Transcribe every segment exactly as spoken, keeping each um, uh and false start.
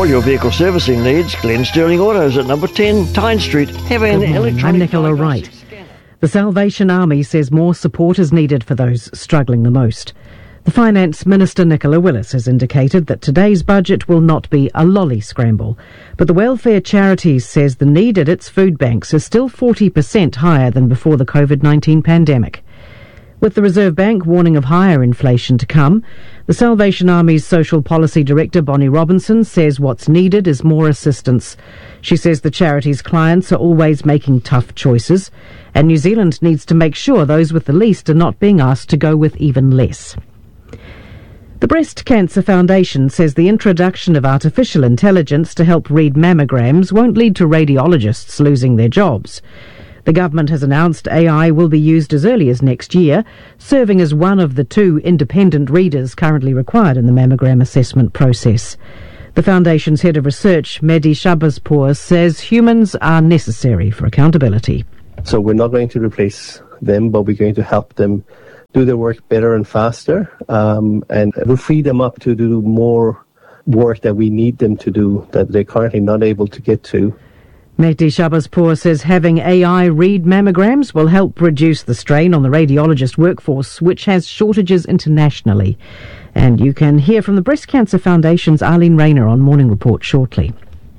all your vehicle servicing needs, Glen Sterling Autos at number ten Tyne Street. Have an electronic... I'm Nicola Wright. The Salvation Army says more support is needed for those struggling the most. The Finance Minister Nicola Willis has indicated that today's budget will not be a lolly scramble, but the Welfare Charities says the need at its food banks is still forty percent higher than before the COVID nineteen pandemic. With the Reserve Bank warning of higher inflation to come, the Salvation Army's Social Policy Director Bonnie Robinson says what's needed is more assistance. She says the charity's clients are always making tough choices, and New Zealand needs to make sure those with the least are not being asked to go with even less. The Breast Cancer Foundation says the introduction of artificial intelligence to help read mammograms won't lead to radiologists losing their jobs. The government has announced A I will be used as early as next year, serving as one of the two independent readers currently required in the mammogram assessment process. The Foundation's head of research, Mehdi Shabazpour, says humans are necessary for accountability. So we're not going to replace them, but we're going to help them do their work better and faster, um, and we'll free them up to do more work that we need them to do that they're currently not able to get to. Mehdi Shabazpour says having A I read mammograms will help reduce the strain on the radiologist workforce, which has shortages internationally. And you can hear from the Breast Cancer Foundation's Arlene Rayner on Morning Report shortly.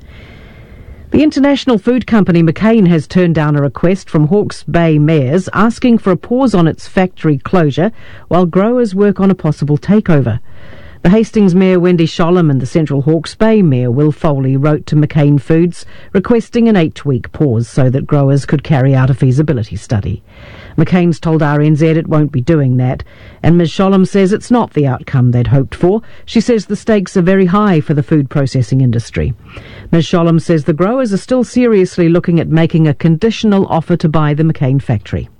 The international food company McCain has turned down a request from Hawke's Bay mayors asking for a pause on its factory closure while growers work on a possible takeover. The Hastings Mayor Wendy Sholem and the Central Hawke's Bay Mayor Will Foley wrote to McCain Foods requesting an eight-week pause so that growers could carry out a feasibility study. McCain's told R N Z it won't be doing that, and Miz Sholem says it's not the outcome they'd hoped for. She says the stakes are very high for the food processing industry. Miz Sholem says the growers are still seriously looking at making a conditional offer to buy the McCain factory.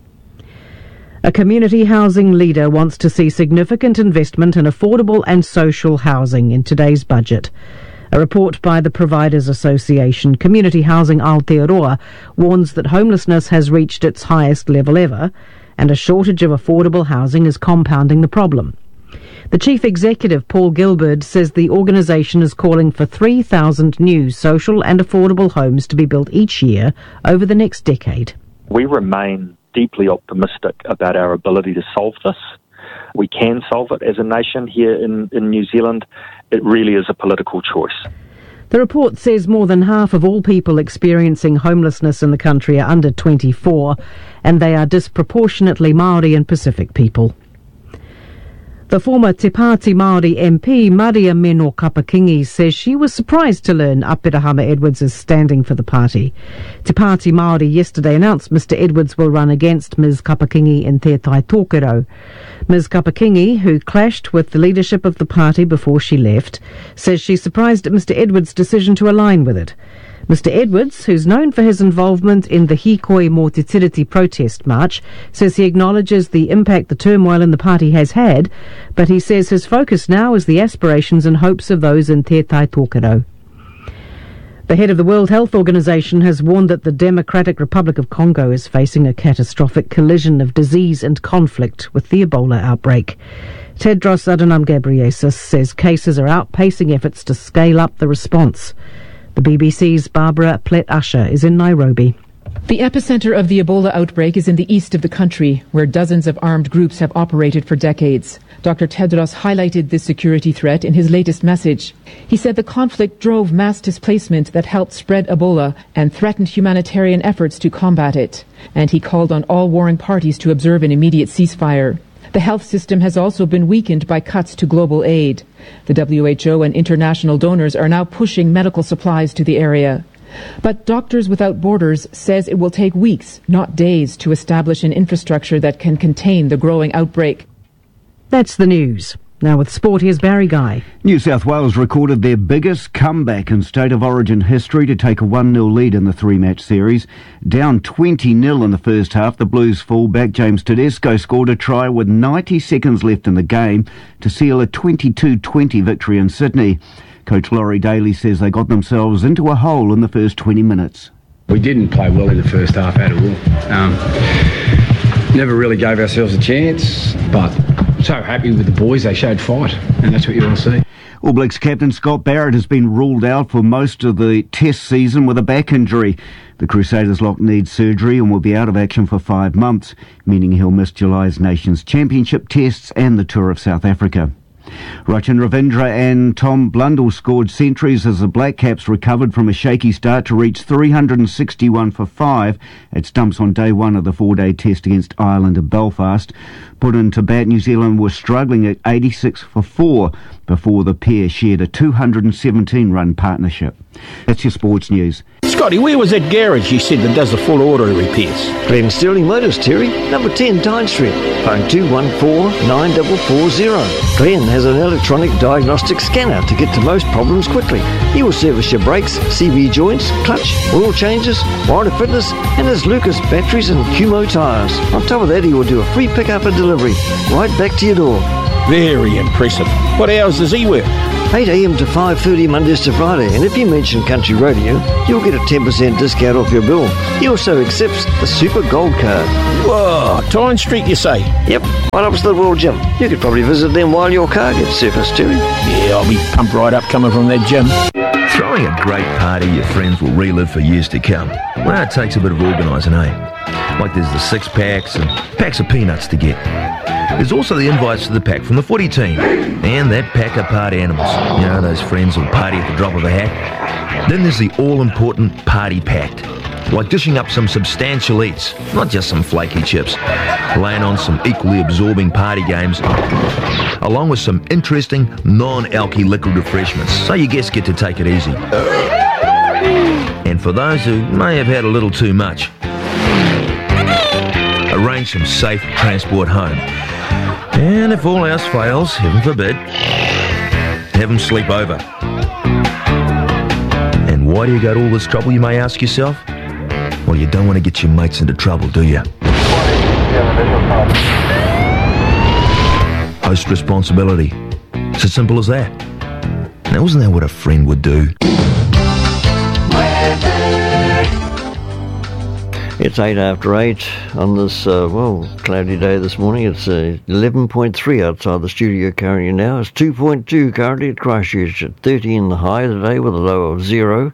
A community housing leader wants to see significant investment in affordable and social housing in today's budget. A report by the Providers Association, Community Housing Aotearoa, warns that homelessness has reached its highest level ever, and a shortage of affordable housing is compounding the problem. The Chief Executive, Paul Gilbert, says the organisation is calling for three thousand new social and affordable homes to be built each year over the next decade. We remain deeply optimistic about our ability to solve this. We can solve it as a nation here in, in New Zealand. It really is a political choice. The report says more than half of all people experiencing homelessness in the country are under twenty-four, and they are disproportionately Māori and Pacific people. The former Te Pāti Māori M P, Maria Meno Kapakingi, says she was surprised to learn Apirahama Edwards is standing for the party. Te Pāti Māori yesterday announced Mister Edwards will run against Miz Kapakingi in Te Tai Tōkero. Miz Kapakingi, who clashed with the leadership of the party before she left, says she's surprised at Mister Edwards' decision to align with it. Mister Edwards, who's known for his involvement in the Hikoi Mō Te Tiriti protest march, says he acknowledges the impact the turmoil in the party has had, but he says his focus now is the aspirations and hopes of those in Te Tai Tōkero. The head of the World Health Organization has warned that the Democratic Republic of Congo is facing a catastrophic collision of disease and conflict with the Ebola outbreak. Tedros Adhanom Ghebreyesus says cases are outpacing efforts to scale up the response. The B B C's Barbara Plett-Usher is in Nairobi. The epicenter of the Ebola outbreak is in the east of the country, where dozens of armed groups have operated for decades. Doctor Tedros highlighted this security threat in his latest message. He said the conflict drove mass displacement that helped spread Ebola and threatened humanitarian efforts to combat it. And he called on all warring parties to observe an immediate ceasefire. The health system has also been weakened by cuts to global aid. The W H O and international donors are now pushing medical supplies to the area. But Doctors Without Borders says it will take weeks, not days, to establish an infrastructure that can contain the growing outbreak. That's the news. Now with sport, here's Barry Guy. New South Wales recorded their biggest comeback in State of Origin history to take a one nil lead in the three-match series. Down twenty nil in the first half, the Blues fullback James Tedesco scored a try with ninety seconds left in the game to seal a twenty-two twenty victory in Sydney. Coach Laurie Daly says they got themselves into a hole in the first twenty minutes. We didn't play well in the first half at all. Um, never really gave ourselves a chance, but so happy with the boys. They showed fight, and that's what you want to see. All Blacks captain Scott Barrett has been ruled out for most of the Test season with a back injury. The Crusaders lock needs surgery and will be out of action for five months, meaning he'll miss July's Nations Championship tests and the Tour of South Africa. Rachin Ravindra and Tom Blundell scored centuries as the Black Caps recovered from a shaky start to reach three hundred sixty-one for five at stumps on day one of the four-day test against Ireland at Belfast. Put into bat, New Zealand was struggling at eighty-six for four before the pair shared a two hundred seventeen run partnership. That's your sports news. Scotty, where was that garage you said that does the full auto repairs? Glen Stirling Motors, Terry, number ten Tyne Street, phone two one four, nine four four zero. Glen has an electronic diagnostic scanner to get to most problems quickly. He will service your brakes, C V joints, clutch, oil changes, warranty fitness, and his Lucas batteries and Cumo tyres. On top of that, he will do a free pickup and delivery right back to your door. Very impressive. What hours does he work? eight a.m. to five thirty Mondays to Friday, and if you mention Country Radio, you'll get a ten percent discount off your bill. He also accepts the Super Gold Card. Whoa, Tyne Street you say? Yep, right up to the World Gym. You could probably visit them while your car gets serviced, Terry. Yeah, I'll be pumped right up coming from that gym. Throwing a great party your friends will relive for years to come. Well, it takes a bit of organising, eh? Like there's the six packs and packs of peanuts to get. There's also the invites to the pack from the footy team and that pack of party animals. You know, those friends who'll party at the drop of a hat. Then there's the all-important party pact, like dishing up some substantial eats, not just some flaky chips, laying on some equally absorbing party games, along with some interesting non-alky liquid refreshments, so your guests get to take it easy. And for those who may have had a little too much, arrange some safe transport home. And if all else fails, heaven forbid, have them sleep over. And why do you go to all this trouble, you may ask yourself? Well, you don't want to get your mates into trouble, do you? Host responsibility. It's as simple as that. Now, isn't that what a friend would do? It's eight after eight on this, uh, well, cloudy day this morning. It's uh, eleven point three outside the studio currently now. It's two point two currently at Christchurch, at thirteen the high today with a low of zero.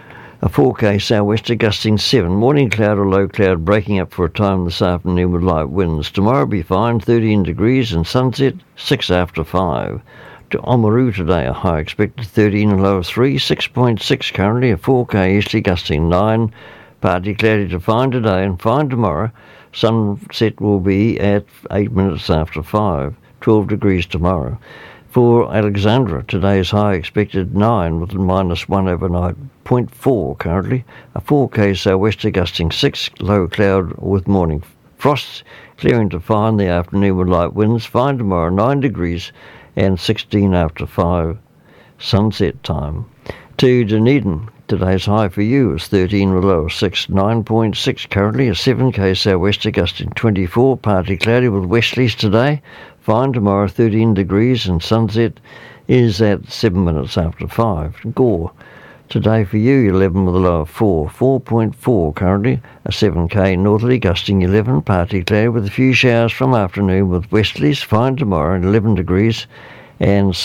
A four K southwester gusting seven. Morning cloud or low cloud breaking up for a time this afternoon with light winds. Tomorrow will be fine, thirteen degrees and sunset, six after five. To Oamaru today, a high expected thirteen and low of three, six point six currently, a four K easterly gusting nine. Partly cloudy to fine today and fine tomorrow. Sunset will be at eight minutes after five, twelve degrees tomorrow. For Alexandra, today's high expected nine with minus one overnight, zero point four currently. A four K southwester gusting six, low cloud with morning frosts, clearing to fine the afternoon with light winds. Fine tomorrow, nine degrees and sixteen after five, sunset time. To Dunedin, today's high for you is thirteen with low of six, nine point six currently, a seven K southwester gusting twenty-four, partly cloudy with westerlies today. Fine tomorrow, thirteen degrees, and sunset is at seven minutes after five. Gore, today for you, eleven with a low of four, four point four currently, a seven K northerly gusting eleven, partly cloudy with a few showers from afternoon with westerlies. Fine tomorrow, eleven degrees, and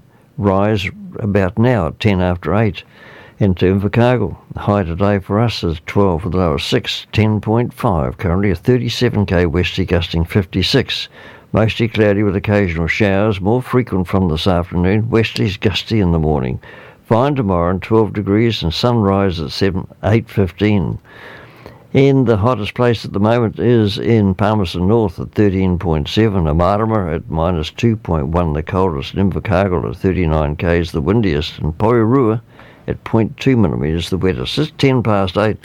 sunrise about now at ten after eight. Into Invercargill, the high today for us is twelve with a low of six, ten point five currently, a thirty-seven K westerly gusting fifty-six. Mostly cloudy with occasional showers, more frequent from this afternoon, westerlies gusty in the morning. Fine tomorrow and twelve degrees and sunrise at seven, eight fifteen. And the hottest place at the moment is in Palmerston North at thirteen point seven, Amarama at minus two point one, the coldest, and Invercargill at thirty-nine Ks, the windiest, and Porirua at zero point two millimetres, the wettest. It's ten past eight.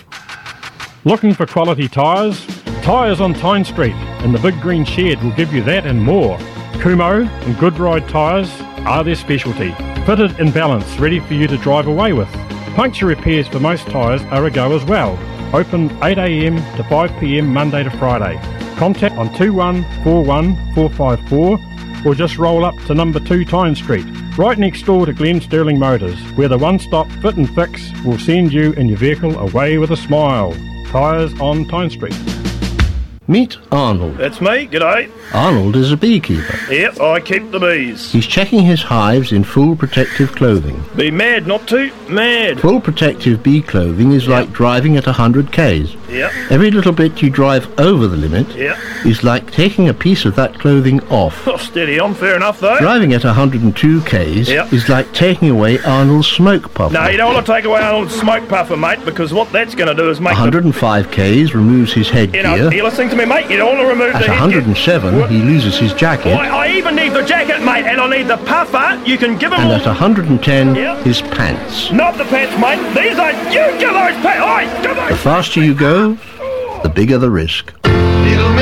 Looking for quality tyres? Tyres on Tyne Street and the Big Green Shed will give you that and more. Kumo and Good Ride tyres are their specialty. Fitted in balance, ready for you to drive away with. Puncture repairs for most tyres are a go as well. Open eight a.m. to five p.m. Monday to Friday. Contact on two one four one four five four or just roll up to number two Tyne Street, right next door to Glen Stirling Motors, where the one-stop fit and fix will send you and your vehicle away with a smile. Tyres on Tyne Street. Meet Arnold. That's me, g'day. Arnold is a beekeeper. Yep, I keep the bees. He's checking his hives in full protective clothing. Be mad not to. Mad. Full protective bee clothing is like driving at one hundred kays. Yep. Every little bit you drive over the limit Yep. is like taking a piece of that clothing off. Oh, steady on, fair enough though. Driving at one hundred two kays Yep. is like taking away Arnold's smoke puffer. No, you don't want to take away Arnold's smoke puffer, mate, because what that's going to do is make one hundred five kays removes his the... You headgear. know, you're listening to me, mate? You don't want to remove At the one hundred seven, headgear. he loses his jacket. I, I even need the jacket, mate, and I need the puffer. You can give him And all... at one hundred ten, Yep. his pants. Not the pants, mate. These are... You give those pants... Oi, give The those... faster you go, the bigger the risk.